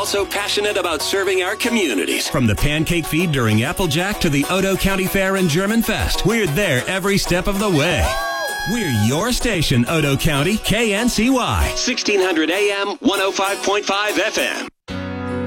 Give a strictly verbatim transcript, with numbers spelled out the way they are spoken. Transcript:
also passionate about serving our communities. From the pancake feed during Applejack to the Otoe County Fair and German Fest, we're there every step of the way. We're your station, Otoe County, K N C Y. sixteen hundred A M, one oh five point five F M.